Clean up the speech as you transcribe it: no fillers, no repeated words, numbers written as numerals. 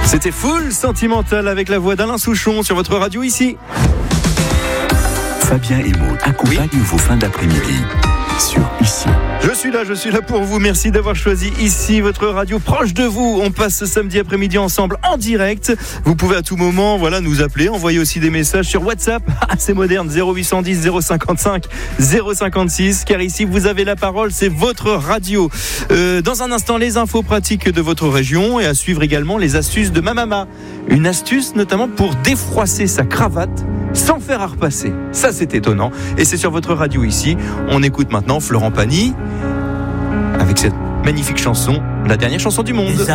C'était Full Sentimental avec la voix d'Alain Souchon sur votre radio ici. Fabien et Maud accompagnent vos fins d'après-midi sur Ici. Je suis là pour vous. Merci d'avoir choisi Ici, votre radio proche de vous. On passe ce samedi après-midi ensemble en direct. Vous pouvez à tout moment nous appeler, envoyer aussi des messages sur WhatsApp. C'est moderne, 0810 055 056. Car ici, vous avez la parole, c'est votre radio. Dans un instant, les infos pratiques de votre région et à suivre également les astuces de ma maman. Une astuce notamment pour défroisser sa cravate sans faire à repasser. Ça, c'est étonnant. Et c'est sur votre radio ici. On écoute maintenant Florent Pagny avec cette magnifique chanson, la dernière chanson du monde.